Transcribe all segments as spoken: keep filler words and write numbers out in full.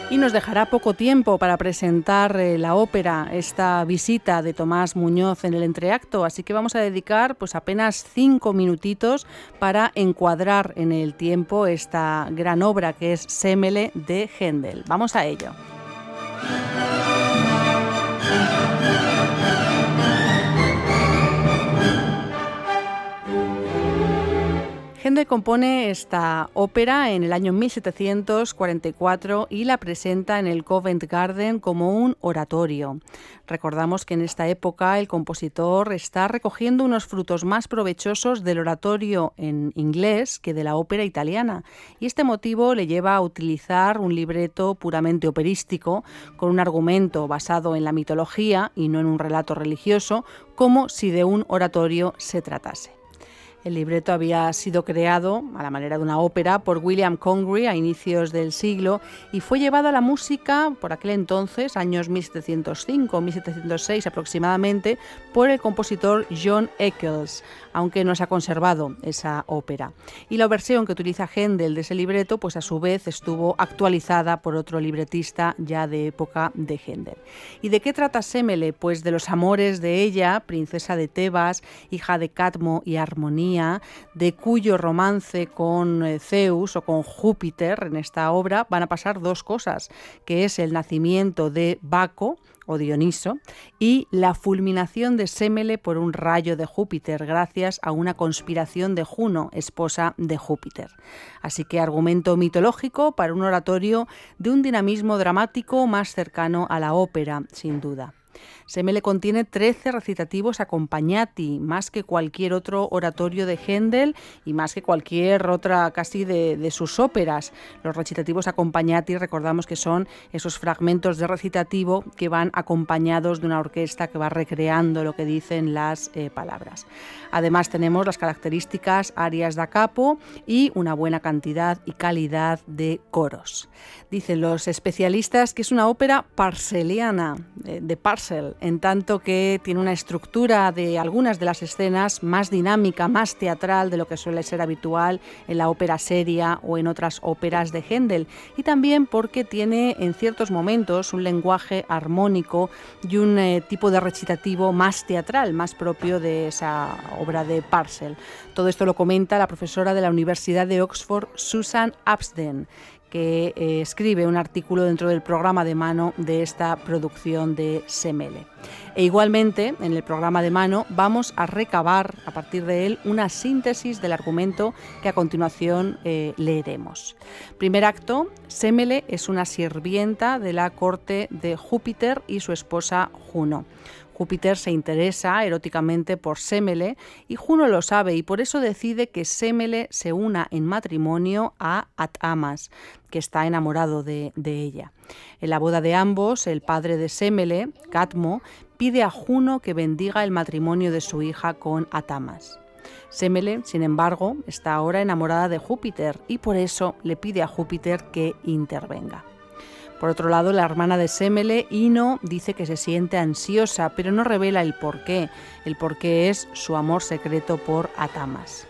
Y nos dejará poco tiempo para presentar eh, la ópera, esta visita de Tomás Muñoz en el entreacto, así que vamos a dedicar pues apenas cinco minutitos para encuadrar en el tiempo esta gran obra que es Semele de Händel. Vamos a ello. Händel compone esta ópera en el año mil setecientos cuarenta y cuatro y la presenta en el Covent Garden como un oratorio. Recordamos que en esta época el compositor está recogiendo unos frutos más provechosos del oratorio en inglés que de la ópera italiana, y este motivo le lleva a utilizar un libreto puramente operístico, con un argumento basado en la mitología y no en un relato religioso, como si de un oratorio se tratase. El libreto había sido creado, a la manera de una ópera, por William Congreve a inicios del siglo y fue llevado a la música por aquel entonces, años mil setecientos cinco, mil setecientos seis aproximadamente, por el compositor John Eccles, aunque no se ha conservado esa ópera. Y la versión que utiliza Händel de ese libreto, pues a su vez estuvo actualizada por otro libretista ya de época de Händel. ¿Y de qué trata Semele? Pues de los amores de ella, princesa de Tebas, hija de Cadmo y Armonía, de cuyo romance con Zeus o con Júpiter en esta obra van a pasar dos cosas, que es el nacimiento de Baco o Dioniso y la fulminación de Semele por un rayo de Júpiter gracias a una conspiración de Juno, esposa de Júpiter. Así que argumento mitológico para un oratorio de un dinamismo dramático más cercano a la ópera, sin duda. Semele contiene trece recitativos accompagnati, más que cualquier otro oratorio de Händel y más que cualquier otra casi de, de sus óperas. Los recitativos accompagnati recordamos que son esos fragmentos de recitativo que van acompañados de una orquesta que va recreando lo que dicen las eh, palabras. Además tenemos las características arias da capo y una buena cantidad y calidad de coros. Dicen los especialistas que es una ópera parceliana, de, de parcel, en tanto que tiene una estructura de algunas de las escenas más dinámica, más teatral de lo que suele ser habitual en la ópera seria o en otras óperas de Händel, y también porque tiene en ciertos momentos un lenguaje armónico y un eh, tipo de recitativo más teatral, más propio de esa obra de parcel. Todo esto lo comenta la profesora de la Universidad de Oxford, Susan Absden, que eh, escribe un artículo dentro del programa de mano de esta producción de Semele. E igualmente, en el programa de mano vamos a recabar a partir de él una síntesis del argumento que a continuación eh, leeremos. Primer acto, Semele es una sirvienta de la corte de Júpiter y su esposa Juno. Júpiter se interesa eróticamente por Semele y Juno lo sabe y por eso decide que Semele se una en matrimonio a Atamas, que está enamorado de, de ella. En la boda de ambos, el padre de Semele, Cadmo, pide a Juno que bendiga el matrimonio de su hija con Atamas. Semele, sin embargo, está ahora enamorada de Júpiter y por eso le pide a Júpiter que intervenga. Por otro lado, la hermana de Semele, Ino, dice que se siente ansiosa, pero no revela el porqué. El porqué es su amor secreto por Atamas.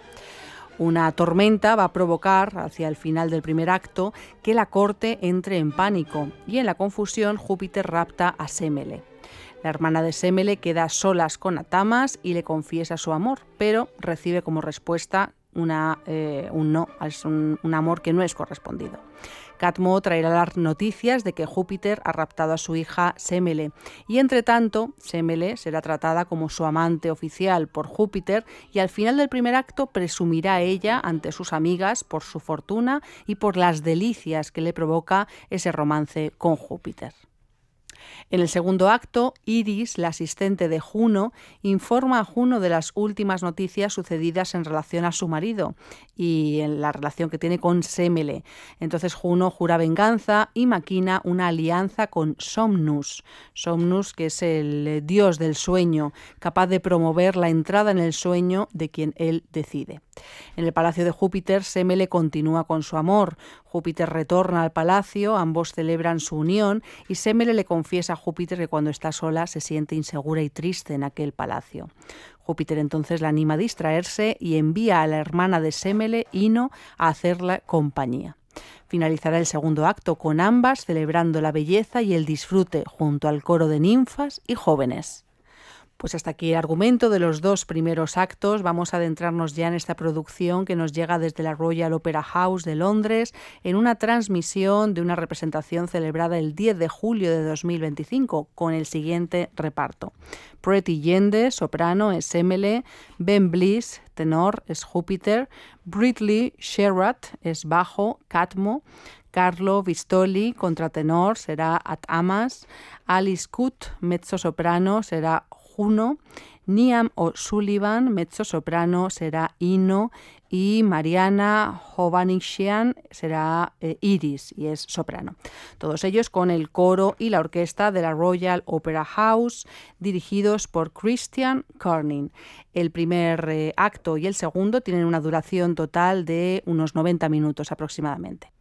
Una tormenta va a provocar, hacia el final del primer acto, que la corte entre en pánico y en la confusión Júpiter rapta a Semele. La hermana de Semele queda a solas con Atamas y le confiesa su amor, pero recibe como respuesta una, eh, un no, es un, un amor que no es correspondido. Cadmo traerá las noticias de que Júpiter ha raptado a su hija Semele y entre tanto Semele será tratada como su amante oficial por Júpiter y al final del primer acto presumirá ella ante sus amigas por su fortuna y por las delicias que le provoca ese romance con Júpiter. En el segundo acto, Iris, la asistente de Juno, informa a Juno de las últimas noticias sucedidas en relación a su marido y en la relación que tiene con Semele. Entonces Juno jura venganza y maquina una alianza con Somnus. Somnus, que es el dios del sueño, capaz de promover la entrada en el sueño de quien él decide. En el palacio de Júpiter, Semele continúa con su amor. Júpiter retorna al palacio, ambos celebran su unión y Semele le confiesa a Júpiter que cuando está sola se siente insegura y triste en aquel palacio. Júpiter entonces la anima a distraerse y envía a la hermana de Semele, Ino, a hacerle compañía. Finalizará el segundo acto con ambas celebrando la belleza y el disfrute junto al coro de ninfas y jóvenes. Pues hasta aquí el argumento de los dos primeros actos. Vamos a adentrarnos ya en esta producción que nos llega desde la Royal Opera House de Londres en una transmisión de una representación celebrada el diez de julio de dos mil veinticinco con el siguiente reparto. Preti Yende, soprano, es Emele; Ben Bliss, tenor, es Júpiter; Britley Sherratt, es bajo, Cadmo; Carlo Vistoli, contratenor, será At Amas; Alice Coote, mezzosoprano, será Juno; Niamh O'Sullivan, mezzosoprano, será Ino; y Mariana Hovhannissian será eh, Iris, y es soprano. Todos ellos con el coro y la orquesta de la Royal Opera House, dirigidos por Christian Körning. El primer eh, acto y el segundo tienen una duración total de unos noventa minutos aproximadamente.